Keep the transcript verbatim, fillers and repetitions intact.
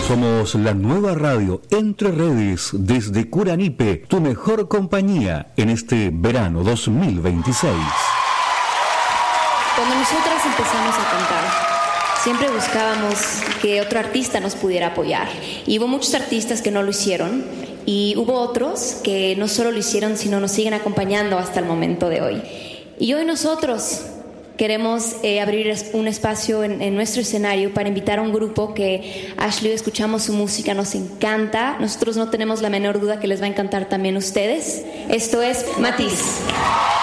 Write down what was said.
Somos la nueva radio Entre Redes desde Curanipe, tu mejor compañía en este verano dos mil veintiséis. Cuando nosotras empezamos a cantar, siempre buscábamos que otro artista nos pudiera apoyar. Y hubo muchos artistas que no lo hicieron, y hubo otros que no solo lo hicieron, sino nos siguen acompañando hasta el momento de hoy. Y hoy nosotros queremos eh, abrir un espacio en, en nuestro escenario para invitar a un grupo que Ashley, escuchamos su música, nos encanta. Nosotros no tenemos la menor duda que les va a encantar también a ustedes. Esto es Matiz.